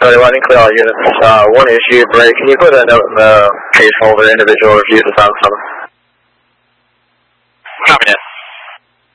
Sorry, Lightning Clear all units. One issue, break. Can you put a note in the case folder, individual review the 7-7?